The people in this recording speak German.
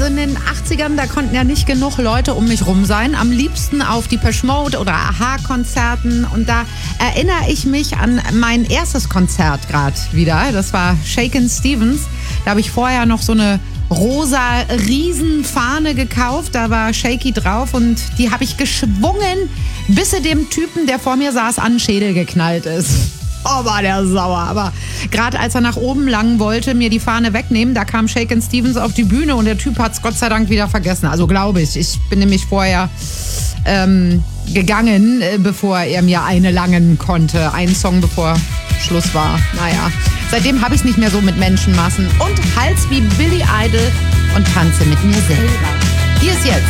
Also in den 80ern, da konnten ja nicht genug Leute um mich rum sein. Am liebsten auf Depeche Mode oder Aha-Konzerten. Und da erinnere ich mich an mein erstes Konzert gerade wieder. Das war Shakin' Stevens. Da habe ich vorher noch so eine rosa Riesenfahne gekauft. Da war Shaky drauf und die habe ich geschwungen, bis sie dem Typen, der vor mir saß, an den Schädel geknallt ist. Oh, war der sauer. Aber gerade als er nach oben langen wollte, mir die Fahne wegnehmen, da kam Shakin' Stevens auf die Bühne und der Typ hat es Gott sei Dank wieder vergessen. Also glaube ich. Ich bin nämlich vorher gegangen, bevor er mir eine langen konnte. Ein Song, bevor Schluss war. Naja, seitdem habe ich es nicht mehr so mit Menschenmassen. Und Hals wie Billy Idol und tanze mit mir selber. Hier ist jetzt